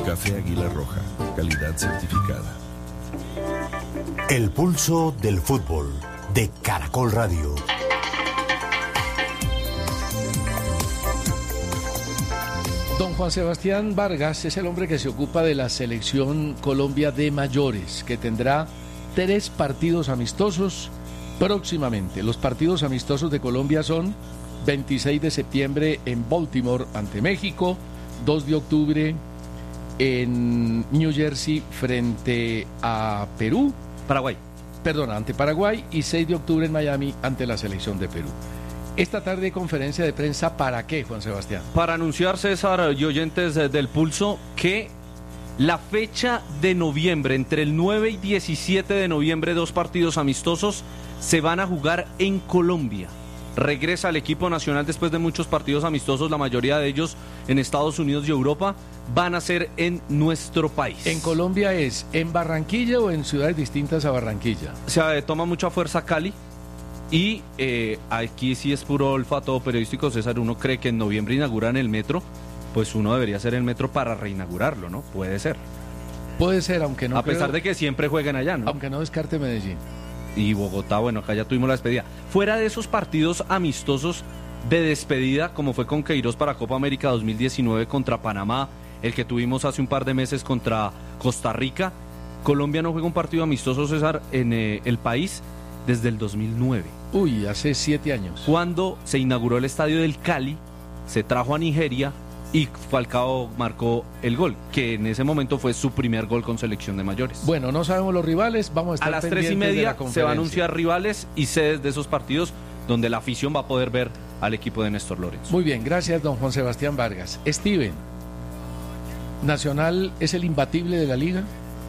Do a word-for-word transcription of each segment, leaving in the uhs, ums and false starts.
Café Águila Roja, calidad certificada. El pulso del fútbol de Caracol Radio. Don Juan Sebastián Vargas es el hombre que se ocupa de la selección Colombia de mayores, que tendrá tres partidos amistosos próximamente. Los partidos amistosos de Colombia son veintiséis de septiembre en Baltimore ante México, dos de octubre en New Jersey frente a Perú, Paraguay, perdón, ante Paraguay, y seis de octubre en Miami ante la selección de Perú. Esta tarde conferencia de prensa, ¿para qué, Juan Sebastián? Para anunciar, César y oyentes del Pulso, que la fecha de noviembre, entre el nueve y diecisiete de noviembre, dos partidos amistosos se van a jugar en Colombia. Regresa al equipo nacional después de muchos partidos amistosos, la mayoría de ellos en Estados Unidos y Europa, van a ser en nuestro país. ¿En Colombia es en Barranquilla o en ciudades distintas a Barranquilla? Se toma mucha fuerza Cali. Y eh, aquí sí es puro olfato periodístico, César. Uno cree que en noviembre inauguran el metro, pues uno debería ser el metro para reinaugurarlo, ¿no? Puede ser. Puede ser, aunque no. A pesar creo, de que siempre jueguen allá, ¿no? Aunque no descarte Medellín. Y Bogotá, bueno, acá ya tuvimos la despedida. Fuera de esos partidos amistosos de despedida, como fue con Queiroz para Copa América dos mil diecinueve contra Panamá, el que tuvimos hace un par de meses contra Costa Rica, Colombia no juega un partido amistoso, César, en eh, el país desde el dos mil nueve. Uy, hace siete años. Cuando se inauguró el estadio del Cali, se trajo a Nigeria y Falcao marcó el gol, que en ese momento fue su primer gol con selección de mayores. Bueno, no sabemos los rivales, vamos a estar a las tres y media se va a anunciar rivales y sedes de esos partidos donde la afición va a poder ver al equipo de Néstor Lorenzo. Muy bien, gracias don Juan Sebastián Vargas. Steven, ¿Nacional es el imbatible de la liga?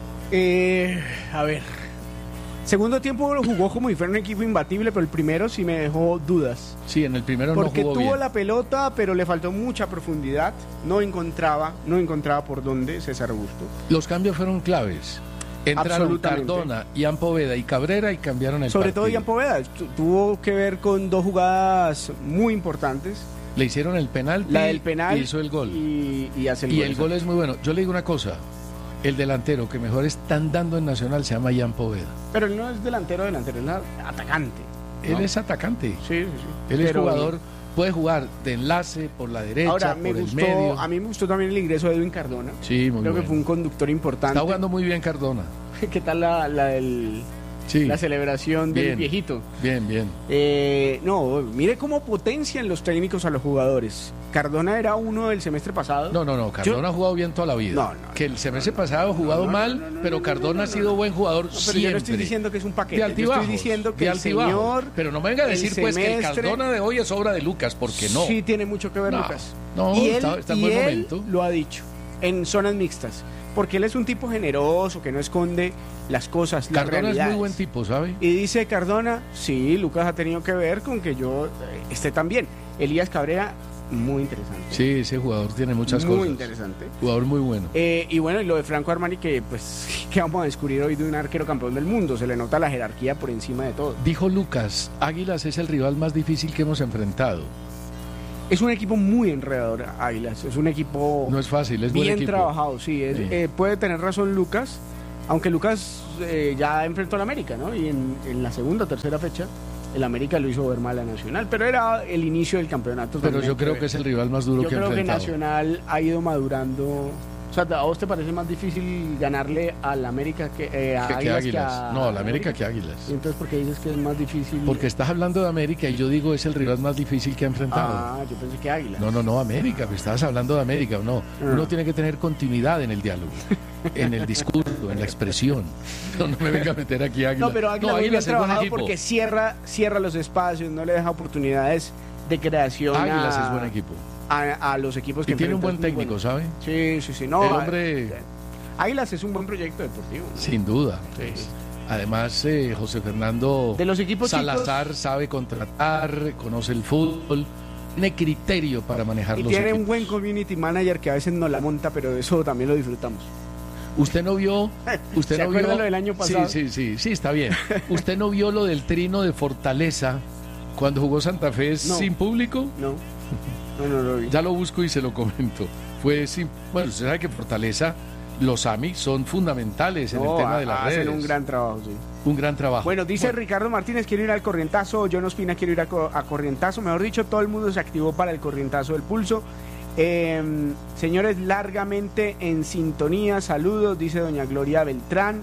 Eh, a ver, segundo tiempo lo jugó como si fuera un equipo imbatible, pero el primero sí me dejó dudas. Sí, en el primero no jugó bien. Porque tuvo la pelota, pero le faltó mucha profundidad. No encontraba, no encontraba por dónde César Augusto. Los cambios fueron claves. Entraron Cardona, Ian Poveda y Cabrera y cambiaron el Sobre partido. todo Ian Poveda, tu, tuvo que ver con dos jugadas muy importantes. Le hicieron el penalti, la del penal y hizo el gol. Y, y hace el y gol. el gol es muy bueno. Yo le digo una cosa. El delantero que mejor están dando en Nacional se llama Ian Poveda. Pero él no es delantero, delantero, él es atacante, ¿no? Él es atacante. Sí, sí, sí. Él Pero... es jugador, puede jugar de enlace, por la derecha, Ahora, por me el gustó, medio. A mí me gustó también el ingreso de Edwin Cardona. Sí, muy Creo bueno. que fue un conductor importante. Está jugando muy bien Cardona. ¿Qué tal la, la del... Sí. La celebración del Bien. viejito? Bien, bien. Eh, no, mire cómo potencian los técnicos a los jugadores. Cardona era uno del semestre pasado. No, no, no, Cardona Yo... ha jugado bien toda la vida. No, no, que el semestre no, no, pasado ha jugado no, no, mal, no, no, pero no, Cardona no, no, ha sido no. buen jugador No, pero siempre. yo no estoy diciendo que es un paquete. De altibajos, yo estoy diciendo que de el altibajos. señor... Pero no me venga a decir pues que el semestre... Cardona de hoy es obra de Lucas, porque no. Sí tiene mucho que ver no, Lucas. No, y está, él, está en y buen él momento. lo ha dicho en zonas mixtas. Porque él es un tipo generoso, que no esconde las cosas, las Cardona realidades. es muy buen tipo, ¿sabe? Y dice Cardona, sí, Lucas ha tenido que ver con que yo eh, esté tan bien. Elías Cabrera, muy interesante. Sí, ese jugador tiene muchas muy cosas. Muy interesante. Jugador muy bueno. Eh, y bueno, y lo de Franco Armani, que pues, que vamos a descubrir hoy de un arquero campeón del mundo. Se le nota la jerarquía por encima de todo. Dijo Lucas, Águilas es el rival más difícil que hemos enfrentado. Es un equipo muy enredador, Águilas. Es un equipo... No es fácil, es bien buen equipo. trabajado, sí, es, sí. Eh, puede tener razón Lucas, aunque Lucas eh, ya enfrentó al América, ¿no? Y en, en la segunda o tercera fecha, el América lo hizo ver mal a Nacional, pero era el inicio del campeonato. Pero yo creo que, que es el rival más duro yo que ha enfrentado. Yo creo que Nacional ha ido madurando. O sea, ¿a vos te parece más difícil ganarle al América que eh, a que, Águilas? que Águilas. Que a no, al América que Águilas. ¿Y entonces por qué dices que es más difícil? Porque estás hablando de América y yo digo es el rival más difícil que ha enfrentado. Ah, yo pensé que Águilas. No, no, no, América, pues estabas hablando de América, no. Ah. Uno tiene que tener continuidad en el diálogo, en el discurso, en la expresión. No, no me venga a meter aquí Águilas. No, pero Águilas, no, Águilas es buen equipo. porque cierra, cierra los espacios, no le deja oportunidades de creación. Águilas a... es buen equipo. A, a los equipos que y tiene un buen técnico, bueno. ¿sabe? Sí, sí, sí. No, el hombre... Águilas es un buen proyecto deportivo, ¿no? Sin duda. Sí. Pues. Además, eh, José Fernando de los equipos Salazar chicos, sabe contratar, conoce el fútbol, tiene criterio para manejar y los tiene equipos. un buen community manager que a veces no la monta, pero de eso también lo disfrutamos. Usted no vio, usted ¿Se no acuerda vio lo del año pasado? Sí, sí, sí, sí, está bien. ¿Usted no vio lo del trino de Fortaleza cuando jugó Santa Fe no. sin público? No. No, no lo vi. Ya lo busco y se lo comento. fue sim- bueno, usted sabe que Fortaleza, los A M I son fundamentales en No, el tema de las hacen redes. un gran trabajo, sí. Un gran trabajo. Bueno, dice Bueno, Ricardo Martínez, quiero ir al corrientazo. John Ospina, quiero ir a, co- a corrientazo. Mejor dicho, todo el mundo se activó para el corrientazo del pulso. Eh, señores, largamente en sintonía. Saludos, dice doña Gloria Beltrán.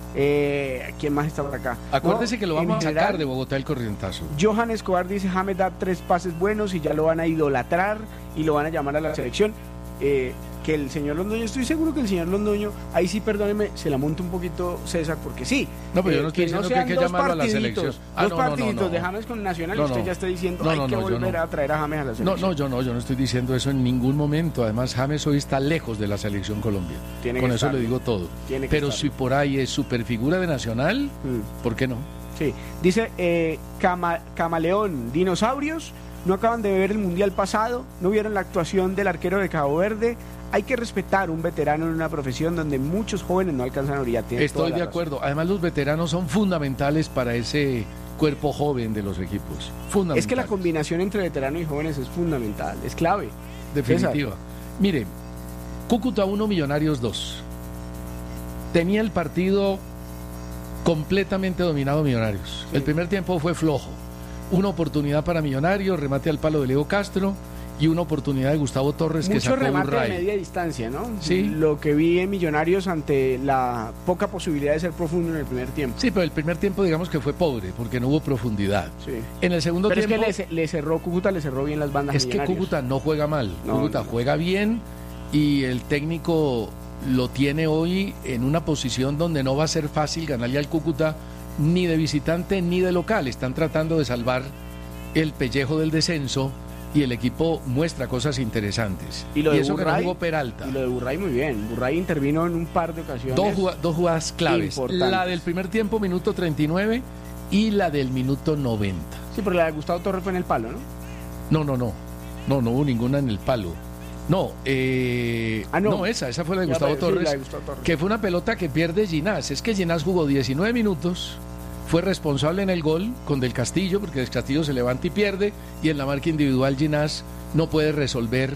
Eh, ¿Quién más está por acá? acuérdese No, que lo en vamos a sacar general, de Bogotá el corrientazo. Johan Escobar dice, James da tres pases buenos y ya lo van a idolatrar y lo van a llamar a la selección. Eh, que el señor Londoño, estoy seguro que el señor Londoño, ahí sí, perdóneme, se la monta un poquito César, porque sí. No, pero yo eh, no estoy que no diciendo que sean hay que dos llamarlo a la partiditos, selección. Ah, dos no, no, no, partiditos no. de James con Nacional No, y usted no. ya está diciendo, No, hay no, que no, yo volver no. a traer a James a la No, selección. no, yo no, yo no estoy diciendo eso en ningún momento. Además, James hoy está lejos de la selección Colombia. Tiene Con que eso estarlo. le digo todo. Tiene que Pero estarlo. si por ahí es superfigura de Nacional, Mm. ¿por qué no? Sí, dice eh, Cama- Camaleón, dinosaurios, no acaban de ver el mundial pasado, no vieron la actuación del arquero de Cabo Verde. Hay que respetar un veterano en una profesión donde muchos jóvenes no alcanzan a brillar. Tiene toda Estoy la de razón. acuerdo. Además, los veteranos son fundamentales para ese cuerpo joven de los equipos. Fundamentales. Es que la combinación entre veteranos y jóvenes es fundamental, es clave. Definitiva. Mire, Cúcuta uno, Millonarios dos. Tenía el partido completamente dominado Millonarios. Sí. El primer tiempo fue flojo. Una oportunidad para Millonarios, remate al palo de Leo Castro y una oportunidad de Gustavo Torres que Mucho sacó remate de Burray. media distancia, ¿no? Sí. Lo que vi en Millonarios ante la poca posibilidad de ser profundo en el primer tiempo. Sí, pero el primer tiempo digamos que fue pobre porque no hubo profundidad. Sí. En el segundo Pero tiempo es que le, le cerró, Cúcuta le cerró bien las bandas. es a que Millonarios. Cúcuta no juega mal. No, Cúcuta no. juega bien y el técnico lo tiene hoy en una posición donde no va a ser fácil ganarle al Cúcuta ni de visitante ni de local. Están tratando de salvar el pellejo del descenso y el equipo muestra cosas interesantes. Y lo de eso que no Burray, jugó Peralta. Y lo de Burray muy bien. Burray intervino en un par de ocasiones. Dos, juga- dos jugadas claves. importantes. La del primer tiempo, minuto treinta y nueve, y la del minuto noventa. Sí, pero la de Gustavo Torres fue en el palo, ¿no? No, no, no. No, no hubo ninguna en el palo. No, eh, Ah, no. no, esa, esa fue la de Ya, Gustavo sí, Torres, la de Gustavo Torres. que fue una pelota que pierde Ginás. Es que Ginás jugó diecinueve minutos, fue responsable en el gol con Del Castillo, porque Del Castillo se levanta y pierde, y en la marca individual Ginás no puede resolver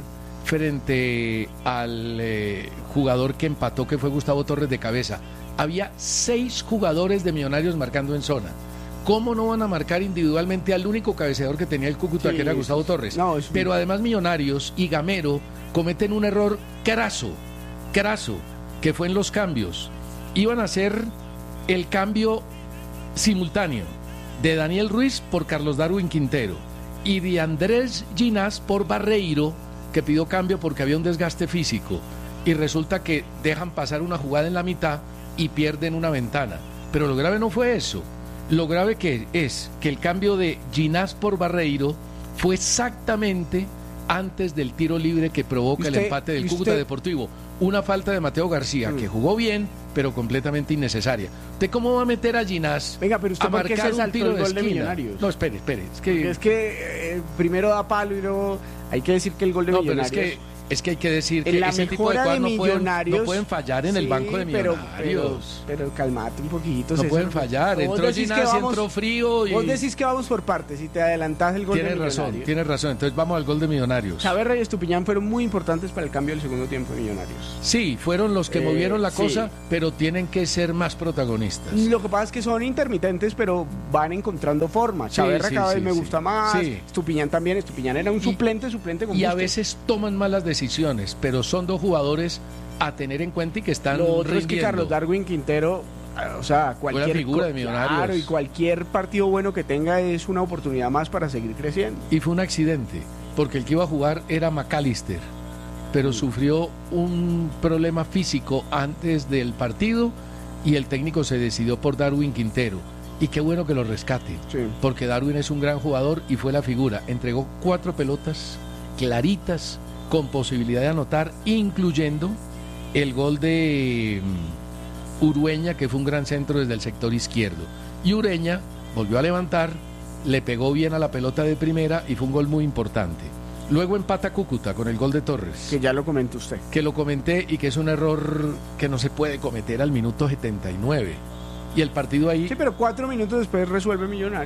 frente al eh, jugador que empató, que fue Gustavo Torres de cabeza. Había seis jugadores de Millonarios marcando en zona. ¿Cómo no van a marcar individualmente al único cabeceador que tenía el Cúcuta, Sí, que era Gustavo sí, Torres? no, es un- Pero además Millonarios y Gamero cometen un error craso, craso, que fue en los cambios. Iban a hacer el cambio simultáneo de Daniel Ruiz por Carlos Darwin Quintero y de Andrés Ginás por Barreiro, que pidió cambio porque había un desgaste físico. Y resulta que dejan pasar una jugada en la mitad y pierden una ventana. Pero lo grave no fue eso. Lo grave que es que el cambio de Ginás por Barreiro fue exactamente antes del tiro libre que provoca el Usted- empate del y Cúcuta usted- Deportivo. Una falta de Mateo García, Mm. que jugó bien, pero completamente innecesaria. ¿Usted cómo va a meter a Ginás Venga, pero usted a ¿por qué marcar se un saltó tiro el de gol de esquina? Millonarios? No, espere, espere. Es que, Porque es que eh, primero da palo y luego hay que decir que el gol de no, pero es Millonarios... que, es que hay que decir que en la ese tipo de mejora cosas de no pueden, Millonarios no pueden fallar en el sí, banco de pero- Millonarios. Pero, pero, calmate un poquito. No César. pueden fallar. Vos Entró decís que Ginás, vamos- entró frío y... Vos decís que vamos por partes y te adelantás el gol de Tienes razón, Millonarios. tienes razón. Entonces vamos al gol de Millonarios. Chaverra y Estupiñán fueron muy importantes para el cambio del segundo tiempo de Millonarios. Sí, fueron los que Eh, movieron la sí. cosa, pero tienen que ser más protagonistas. Lo que pasa es que son intermitentes, pero van encontrando forma. Sí, Chaverra sí, cada vez sí, me sí. gusta más. Sí. Estupiñán también. Estupiñán era un Y- suplente, suplente con Y a gusto. veces toman malas decisiones, pero son dos jugadores a tener en cuenta y que están Lo otro es que rindiendo. Carlos Darwin Quintero, o sea, cualquier figura de co- Millonarios. claro, y cualquier partido bueno que tenga es una oportunidad más para seguir creciendo. Y fue un accidente, porque el que iba a jugar era McAllister, pero sufrió un problema físico antes del partido y el técnico se decidió por Darwin Quintero. Y qué bueno que lo rescate, Sí. porque Darwin es un gran jugador y fue la figura. Entregó cuatro pelotas claritas con posibilidad de anotar, incluyendo el gol de mm, Urueña, que fue un gran centro desde el sector izquierdo. Y Ureña volvió a levantar, le pegó bien a la pelota de primera y fue un gol muy importante. Luego empata Cúcuta con el gol de Torres, Que ya lo comentó usted. que lo comenté y que es un error que no se puede cometer al minuto setenta y nueve. Y el partido ahí, Sí, pero cuatro minutos después resuelve Millonarios.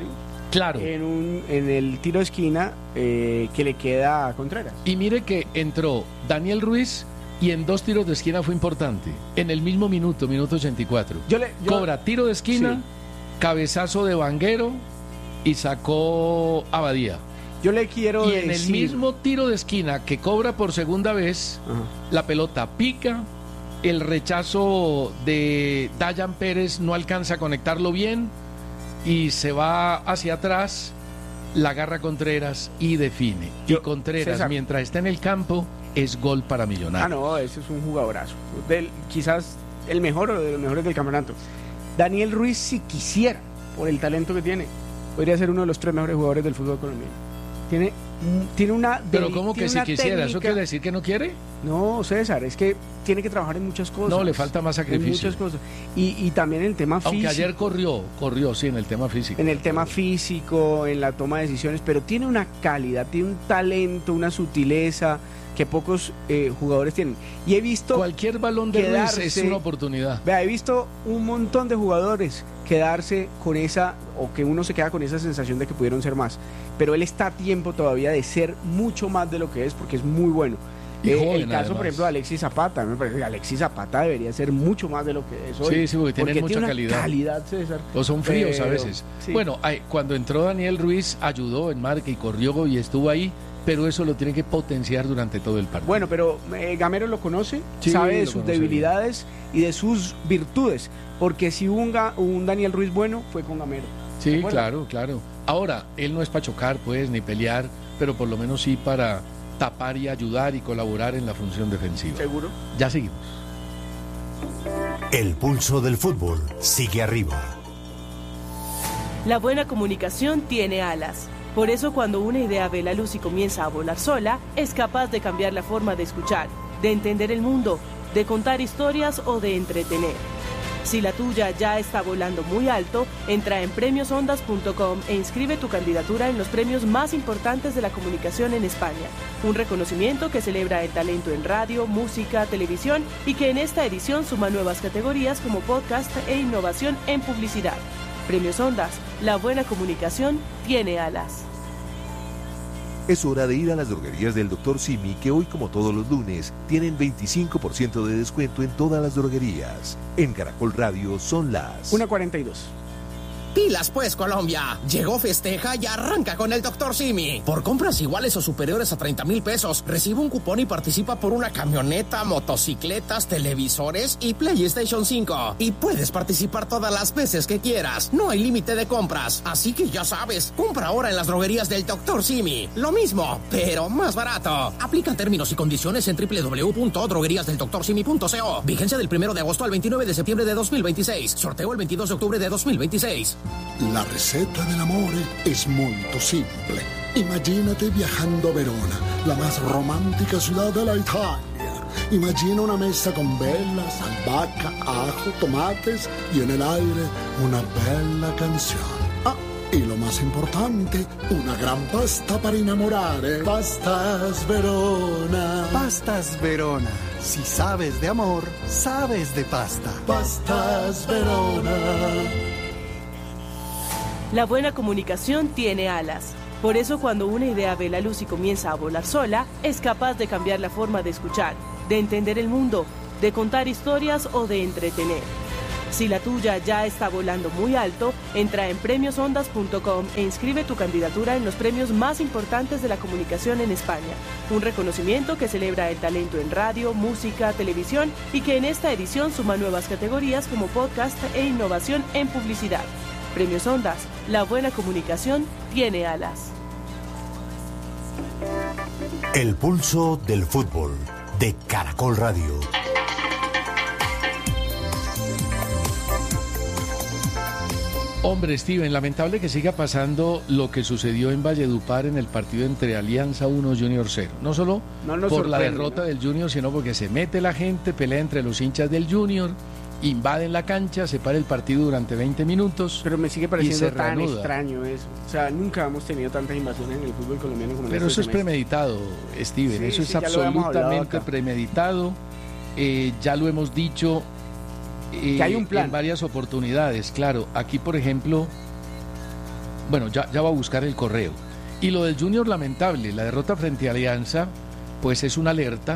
Claro. en, un, en el tiro de esquina eh, que le queda a Contreras. Y mire que entró Daniel Ruiz y en dos tiros de esquina fue importante. En el mismo minuto, minuto ochenta y cuatro. Yo le, yo, Cobra tiro de esquina, sí. cabezazo de Vanguero y sacó a Badía. Yo le quiero Y decir... en el mismo tiro de esquina que cobra por segunda vez, Ajá. la pelota pica, el rechazo de Dayan Pérez no alcanza a conectarlo bien y se va hacia atrás, la agarra Contreras y define. Yo, y Contreras, César, mientras está en el campo, es gol para Millonarios. Ah, no, ese es un jugadorazo. Del, quizás el mejor o de los mejores del campeonato. Daniel Ruiz, si quisiera, por el talento que tiene, podría ser uno de los tres mejores jugadores del fútbol colombiano. Tiene, tiene una... Pero ¿cómo que si quisiera? técnica... ¿Eso quiere decir que no quiere? No, César, es que tiene que trabajar en muchas cosas. No, le falta más sacrificio. En muchas cosas. Y, y también en el tema Aunque físico. ayer corrió, corrió, sí, en el tema físico. En el tema físico, en la toma de decisiones, pero tiene una calidad, tiene un talento, una sutileza que pocos eh, jugadores tienen. Y he visto... Cualquier balón de Ruiz es una oportunidad. Vea, he visto un montón de jugadores quedarse con esa, o que uno se queda con esa sensación de que pudieron ser más. Pero él está a tiempo todavía de ser mucho más de lo que es, porque es muy bueno. Y Eh, joven, el caso, además. por ejemplo, de Alexis Zapata, me parece que Alexis Zapata debería ser mucho más de lo que es hoy. Sí, sí, porque tiene mucha una calidad. calidad, César. O son fríos Pero, a veces. sí. Bueno, ay, cuando entró Daniel Ruiz, ayudó en marca y corrió y estuvo ahí, pero eso lo tiene que potenciar durante todo el partido. Bueno, pero eh, Gamero lo conoce, Sí, sabe de lo sus conoce debilidades y de sus virtudes, porque si hubo un, Ga- un Daniel Ruiz bueno, fue con Gamero. ¿de Sí, acuerdo? claro, claro. Ahora, él no es para chocar, pues, ni pelear, pero por lo menos sí para tapar y ayudar y colaborar en la función defensiva. ¿Seguro? Ya seguimos. El pulso del fútbol sigue arriba. La buena comunicación tiene alas. Por eso cuando una idea ve la luz y comienza a volar sola, es capaz de cambiar la forma de escuchar, de entender el mundo, de contar historias o de entretener. Si la tuya ya está volando muy alto, entra en premios ondas punto com e inscribe tu candidatura en los premios más importantes de la comunicación en España. Un reconocimiento que celebra el talento en radio, música, televisión y que en esta edición suma nuevas categorías como podcast e innovación en publicidad. Premios Ondas, la buena comunicación tiene alas. Es hora de ir a las droguerías del doctor Simi, que hoy, como todos los lunes, tienen veinticinco por ciento de descuento en todas las droguerías. En Caracol Radio son las... una cuarenta y dos. Pilas pues, Colombia. Llegó Festeja y arranca con el doctor Simi. Por compras iguales o superiores a treinta mil pesos, recibe un cupón y participa por una camioneta, motocicletas, televisores y PlayStation cinco. Y puedes participar todas las veces que quieras. No hay límite de compras. Así que ya sabes, compra ahora en las droguerías del doctor Simi. Lo mismo, pero más barato. Aplican términos y condiciones en doble u doble u doble u punto droguerías del doctor simi punto co. Vigencia del primero de agosto al veintinueve de septiembre de dos mil veintiséis. Sorteo el veintidós de octubre de dos mil veintiséis. La receta dell'amore es muy simple. Imagínate viajando a Verona, la más romántica ciudad de la Italia. Imagina una mesa con velas, albahaca, ajo, tomates y en el aire una bella canción. Ah, y lo más importante, una gran pasta para enamorare. Pastas Verona. Pastas Verona. Si sabes de amor, sabes de pasta. Pastas Verona. La buena comunicación tiene alas. Por eso cuando una idea ve la luz y comienza a volar sola, es capaz de cambiar la forma de escuchar, de entender el mundo, de contar historias o de entretener. Si la tuya ya está volando muy alto, entra en premios ondas punto com e inscribe tu candidatura en los premios más importantes de la comunicación en España. Un reconocimiento que celebra el talento en radio, música, televisión y que en esta edición suma nuevas categorías como podcast e innovación en publicidad. Premios Ondas, la buena comunicación tiene alas. El pulso del fútbol de Caracol Radio. Hombre, Steven, lamentable que siga pasando lo que sucedió en Valledupar en el partido entre Alianza uno Junior cero. No solo No nos por la sorprende, derrota ¿no? del Junior, sino porque se mete la gente, pelea entre los hinchas del Junior, invaden la cancha, se para el partido durante veinte minutos. Pero me sigue y pareciendo se tan reanuda. extraño eso. O sea, nunca hemos tenido tantas invasiones en el fútbol colombiano como en Pero este eso es semestre. premeditado, Steven, Sí, eso sí, es ya lo habíamos hablado absolutamente acá. premeditado. Eh, ya lo hemos dicho eh, Que hay un plan. en varias oportunidades. Claro, aquí, por ejemplo, Bueno, ya, ya va a buscar el correo. Y lo del Junior, lamentable, la derrota frente a Alianza, pues es una alerta.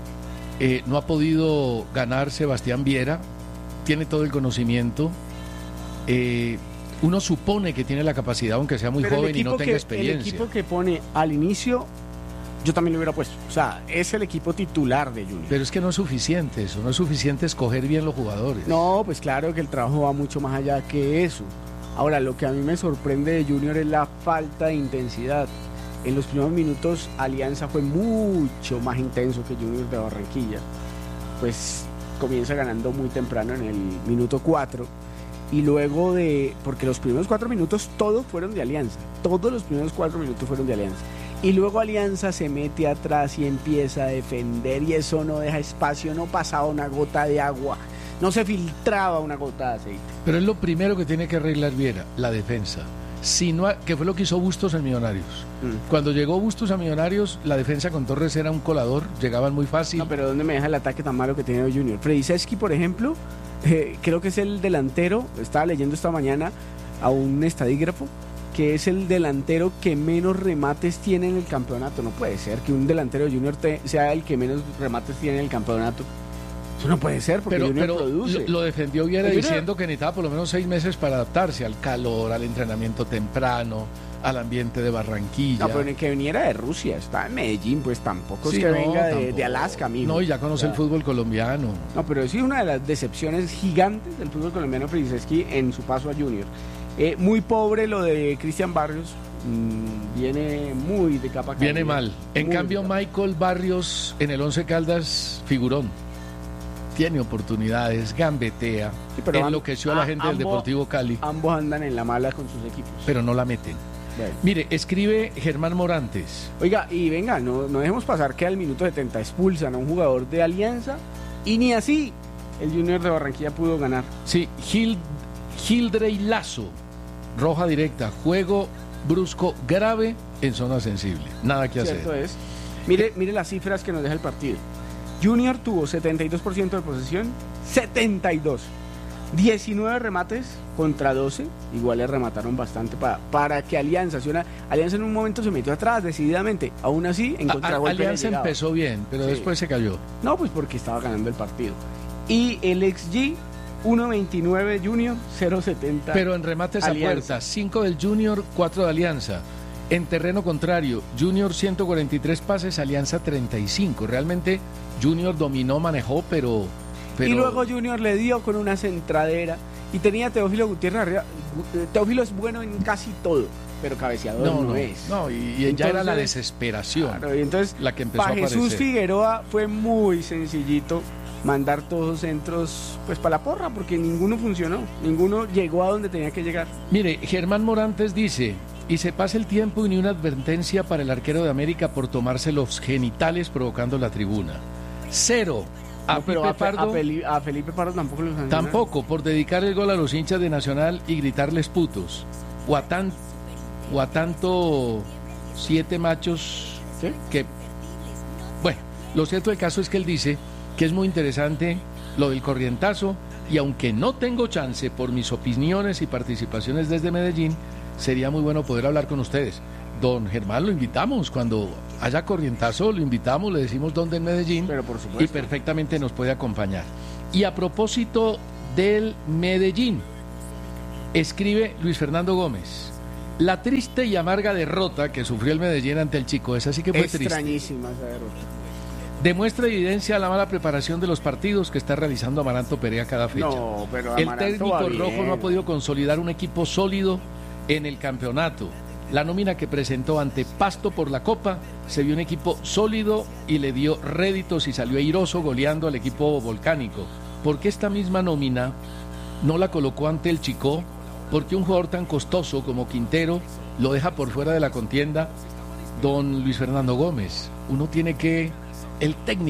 Eh, no ha podido ganar Sebastián Viera, tiene todo el conocimiento. Eh, uno supone que tiene la capacidad, aunque sea muy Pero joven y no tenga que, experiencia. El equipo que pone al inicio, yo también lo hubiera puesto. O sea, es el equipo titular de Junior. Pero es que no es suficiente eso, no es suficiente escoger bien los jugadores. No, pues claro que el trabajo va mucho más allá que eso. Ahora, lo que a mí me sorprende de Junior es la falta de intensidad. En los primeros minutos, Alianza fue mucho más intenso que Junior de Barranquilla. Pues comienza ganando muy temprano en el minuto cuatro. Y luego de... Porque los primeros cuatro minutos todos fueron de Alianza. Todos los primeros cuatro minutos fueron de Alianza. Y luego Alianza se mete atrás y empieza a defender. Y eso no deja espacio, no pasaba una gota de agua. No se filtraba una gota de aceite. Pero es lo primero que tiene que arreglar Viera, la defensa. Si no, que fue lo que hizo Bustos en Millonarios. Mm. Cuando llegó Bustos a Millonarios, la defensa con Torres era un colador, llegaban muy fácil. No, pero ¿dónde me deja el ataque tan malo que tiene Junior? Freddy Sesky, por ejemplo, eh, creo que es el delantero, estaba leyendo esta mañana a un estadígrafo, que es el delantero que menos remates tiene en el campeonato. No puede ser que un delantero de Junior te, sea el que menos remates tiene en el campeonato. Eso no puede ser, porque pero, Junior pero produce. Lo, lo defendió Viera Junior... diciendo que necesitaba por lo menos seis meses para adaptarse al calor, al entrenamiento temprano, al ambiente de Barranquilla. No, pero ni que viniera de Rusia, está en Medellín, pues tampoco sí, es que no, venga de, tampoco. de Alaska, amigo. No, y ya conoce el fútbol colombiano. No, pero sí una de las decepciones gigantes del fútbol colombiano, Freddy en su paso a Junior. Eh, muy pobre lo de Cristian Barrios, mmm, viene muy de capa caída. Viene mal. En cambio, Michael Barrios en el Once Caldas, figurón. Tiene oportunidades, gambetea, sí, pero enloqueció a la gente ambos, del Deportivo Cali. Ambos andan en la mala con sus equipos. Pero no la meten. Bueno. Mire, escribe Germán Morantes. Oiga, y venga, no, no dejemos pasar que al minuto setenta expulsan a un jugador de Alianza y ni así el Junior de Barranquilla pudo ganar. Sí, Gil, Gildrey Lazo, roja directa, juego brusco grave en zona sensible. Nada que hacer. Cierto es. Mire, mire las cifras que nos deja el partido. Junior tuvo setenta y dos por ciento de posesión, setenta y dos. diecinueve remates contra doce, igual le remataron bastante para, para que Alianza, si una, Alianza en un momento se metió atrás decididamente, aún así en contragolpe. Alianza empezó bien, pero sí. Después se cayó. No, pues porque estaba ganando el partido. Y el X G, uno veintinueve Junior, cero setenta. Pero en remates a puerta, cinco del Junior, cuatro de Alianza. En terreno contrario, Junior ciento cuarenta y tres pases, Alianza treinta y cinco. Realmente Junior dominó, manejó, pero, pero... Y luego Junior le dio con una centradera y tenía a Teófilo Gutiérrez arriba. Teófilo es bueno en casi todo, pero cabeceador no, no, no es. No, y, y entonces, ya era la desesperación, claro, y entonces, la que empezó para a aparecer. Jesús Figueroa fue muy sencillito mandar todos los centros pues para la porra, porque ninguno funcionó, ninguno llegó a donde tenía que llegar. Mire, Germán Morantes dice... Y se pasa el tiempo y ni una advertencia para el arquero de América por tomarse los genitales provocando la tribuna. Cero. A, no, pero Pipe a, Pardo, a, Felipe, a Felipe Pardo tampoco lo sancionaron. Tampoco, por dedicar el gol a los hinchas de Nacional y gritarles putos. O a, tan, o a tanto siete machos ¿sí? que... Bueno, lo cierto del caso es que él dice que es muy interesante lo del corrientazo y aunque no tengo chance por mis opiniones y participaciones desde Medellín, sería muy bueno poder hablar con ustedes. Don Germán, lo invitamos. Cuando haya corrientazo, lo invitamos, le decimos dónde en Medellín. Pero por supuesto. Y perfectamente nos puede acompañar. Y a propósito del Medellín, escribe Luis Fernando Gómez. La triste y amarga derrota que sufrió el Medellín ante el Chico, esa sí que fue triste. Extrañísima esa derrota. Demuestra evidencia la mala preparación de los partidos que está realizando Amaranto Perea cada fecha. No, pero el técnico rojo no ha podido consolidar un equipo sólido en el campeonato. La nómina que presentó ante Pasto por la Copa se vio un equipo sólido y le dio réditos y salió airoso goleando al equipo volcánico. ¿Por qué esta misma nómina no la colocó ante el Chico? Porque un jugador tan costoso como Quintero lo deja por fuera de la contienda. Don Luis Fernando Gómez, uno tiene que... El técnico